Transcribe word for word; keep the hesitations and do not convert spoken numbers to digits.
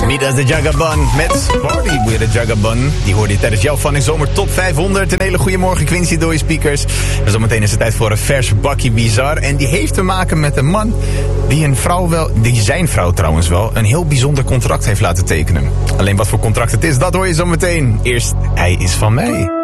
Midas de Jagabon met Party with the Jagabon. Die hoorde je tijdens jouw Funny Zomer Top vijfhonderd. Een hele goede morgen, Quincy, door je speakers. En zometeen is het tijd voor een vers bakkie bizar. En die heeft te maken met een man die een vrouw wel, die zijn vrouw trouwens wel, een heel bijzonder contract heeft laten tekenen. Alleen wat voor contract het is, dat hoor je zometeen. Eerst, hij is van mij.